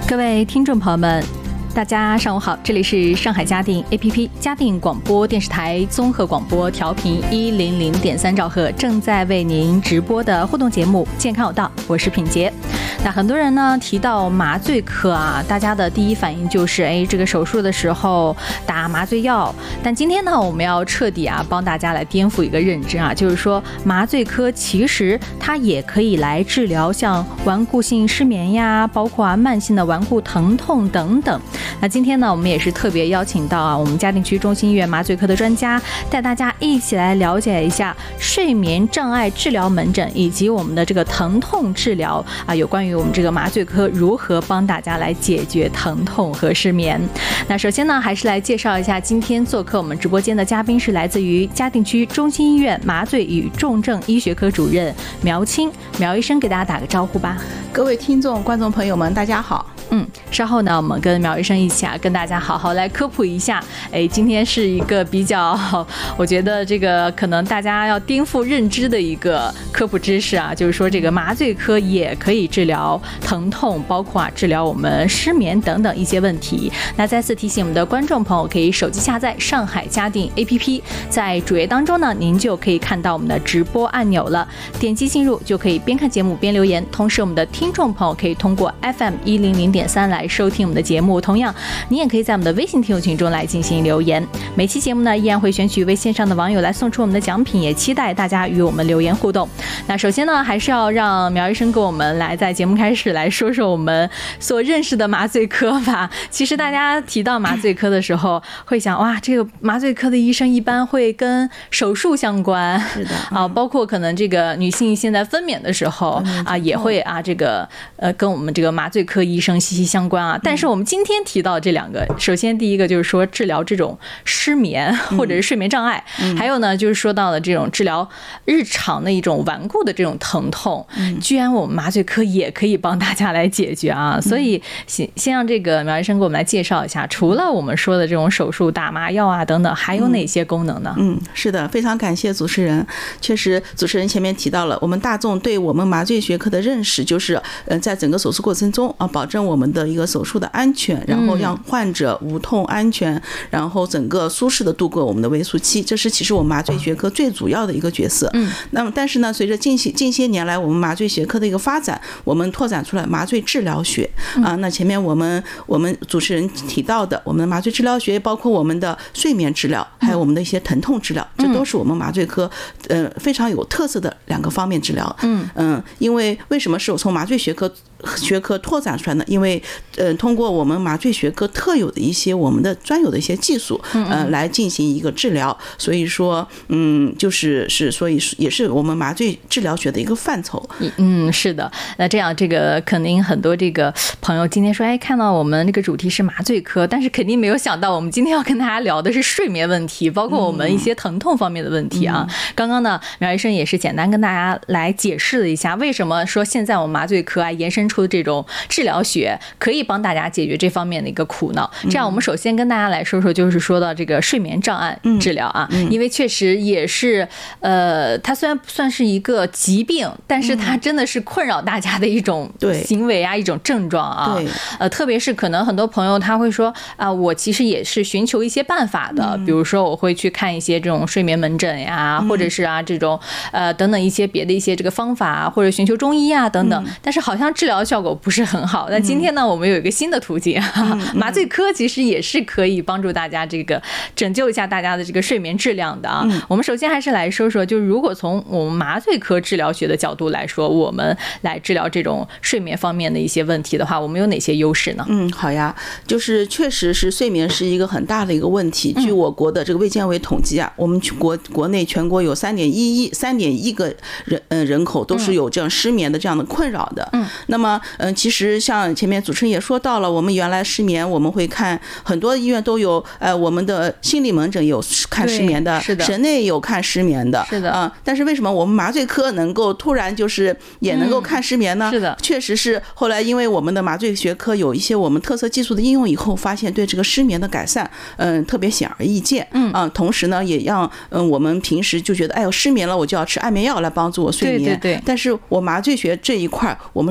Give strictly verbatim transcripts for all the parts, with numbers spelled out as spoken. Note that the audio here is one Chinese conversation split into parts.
各位听众朋友们，大家上午好，这里是上海嘉定 A P P 嘉定广播电视台综合广播调频一零零点三兆赫，正在为您直播的互动节目《健康有道》，我是品杰。那很多人呢提到麻醉科啊，大家的第一反应就是，哎，这个手术的时候打麻醉药。但今天呢，我们要彻底啊帮大家来颠覆一个认知啊，就是说麻醉科其实它也可以来治疗像顽固性失眠呀，包括啊慢性的顽固疼痛等等。那今天呢，我们也是特别邀请到啊我们嘉定区中心医院麻醉科的专家，带大家一起来了解一下睡眠障碍治疗门诊以及我们的这个疼痛治疗啊，有关于我们这个麻醉科如何帮大家来解决疼痛和失眠。那首先呢，还是来介绍一下今天做客我们直播间的嘉宾是来自于嘉定区中心医院麻醉与重症医学科主任苗青，苗医生给大家打个招呼吧。 各位听众观众朋友们大家好。 嗯，稍后呢，我们跟苗医生一起啊，跟大家好好来科普一下。哎，今天是一个比较，我觉得这个可能大家要颠覆认知的一个科普知识啊，就是说这个麻醉科也可以治疗疼痛，包括啊治疗我们失眠等等一些问题。那再次提醒我们的观众朋友，可以手机下载上海嘉定 A P P， 在主页当中呢，您就可以看到我们的直播按钮了，点击进入就可以边看节目边留言。同时，我们的听众朋友可以通过 F M 一零零点三来收听我们的节目，同样你也可以在我们的微信听友群中来进行留言。每期节目呢，依然会选取一位线上的网友来送出我们的奖品，也期待大家与我们留言互动。那首先呢，还是要让苗医生跟我们来在节目开始来说说我们所认识的麻醉科吧。其实大家提到麻醉科的时候，会想哇，这个麻醉科的医生一般会跟手术相关， 是的啊，包括可能这个女性现在分娩的时候啊，也会啊这个呃跟我们这个麻醉科医生息息相关啊。但是我们今天提到这两个，首先第一个就是说治疗这种失眠或者是睡眠障碍，嗯、还有呢就是说到了这种治疗日常的一种顽固的这种疼痛，嗯、居然我们麻醉科也可以帮大家来解决啊。所以先先让这个苗医生给我们来介绍一下，除了我们说的这种手术打麻药啊等等，还有哪些功能呢？ 嗯，是的，非常感谢主持人。确实，主持人前面提到了，我们大众对我们麻醉学科的认识就是，呃，在整个手术过程中啊，保证我们的一个手术的安全，然后让患者无痛安全，然后整个舒适的度过我们的围术期，这是其实我们麻醉学科最主要的一个角色。嗯，那么但是呢，随着近些近些年来我们麻醉学科的一个发展，我们拓展出来麻醉治疗学啊。那前面我们我们主持人提到的，我们的麻醉治疗学包括我们的睡眠治疗，还有我们的一些疼痛治疗，这都是我们麻醉科呃非常有特色的两个方面治疗。嗯嗯，因为为什么是我从麻醉学科学科拓展出来呢？因为呃，通过我们麻醉学科特有的一些我们的专有的一些技术，呃，来进行一个治疗，所以说，嗯，就是是，所以也是我们麻醉治疗学的一个范畴。 嗯，是的。那这样，这个肯定很多这个朋友今天说，哎，看到我们这个主题是麻醉科，但是肯定没有想到，我们今天要跟大家聊的是睡眠问题，包括我们一些疼痛方面的问题啊。嗯、刚刚呢，苗医生也是简单跟大家来解释了一下，为什么说现在我们麻醉科啊延伸出这种治疗学可以帮大家解决这方面的一个苦恼。这样，我们首先跟大家来说说，就是说到这个睡眠障碍治疗啊，因为确实也是，呃，它虽然不算是一个疾病，但是它真的是困扰大家的一种行为啊，一种症状啊。呃，特别是可能很多朋友他会说啊，我其实也是寻求一些办法的，比如说我会去看一些这种睡眠门诊呀，或者是啊这种呃等等一些别的一些这个方法，或者寻求中医啊等等，但是好像治疗效果不是很好。那今天呢，我们有一个新的途径，麻醉科其实也是可以帮助大家这个拯救一下大家的这个睡眠质量的啊。我们首先还是来说说，就是如果从我们麻醉科治疗学的角度来说，我们来治疗这种睡眠方面的一些问题的话，我们有哪些优势呢？ 嗯，好呀，就是确实是睡眠是一个很大的一个问题。据我国的这个卫健委统计啊，我们国国内全国有三点一亿三点一个人呃人口都是有这样失眠的这样的困扰的。嗯，那么嗯、呃，其实像前面主持人也说到了，我们原来失眠我们会看很多医院都有，呃，我们的心理门诊有看失眠的， 是的， 神内有看失眠的， 是的啊、 呃。但是为什么我们麻醉科能够突然就是也能够看失眠呢？ 嗯、是的， 确实是后来因为我们的麻醉学科有一些我们特色技术的应用以后，发现对这个失眠的改善，嗯、呃，特别显而易见。嗯啊、呃，同时呢，也让嗯、呃、我们平时就觉得，哎呦失眠了，我就要吃安眠药来帮助我睡眠。 对对对。 但是我麻醉学这一块，我们是通过我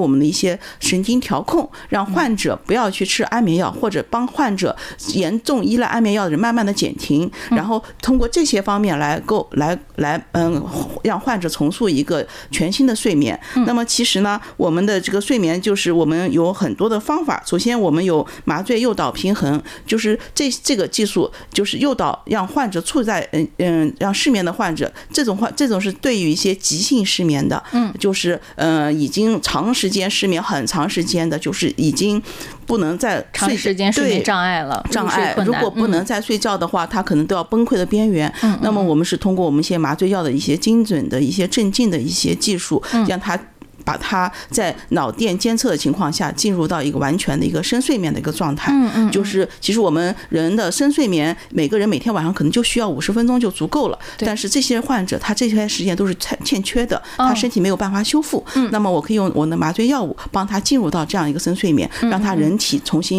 我们的一些神经调控，让患者不要去吃安眠药，或者帮患者严重依赖安眠药的人慢慢的减停，然后通过这些方面来够来来嗯让患者重塑一个全新的睡眠。那么其实呢，我们的这个睡眠就是我们有很多的方法。首先我们有麻醉诱导平衡，就是这这个技术就是诱导让患者处在嗯嗯让失眠的患者，这种患这种是对于一些急性失眠的，嗯，就是呃已经长时间失眠很长时间的，就是已经不能再长时间睡眠障碍了， 障碍如果不能再睡觉的话，他可能都要崩溃的边缘。 嗯， 那么我们是通过我们一些麻醉药的一些精准的一些镇静的一些技术，让他把它在脑电监测的情况下进入到一个完全的一个深睡眠的一个状态。 嗯嗯， 就是其实我们人的深睡眠，每个人每天晚上可能就需要五十分钟就足够了，但是这些患者他这些时间都是欠缺的，他身体没有办法修复。那么我可以用我的麻醉药物帮他进入到这样一个深睡眠，让他人体重新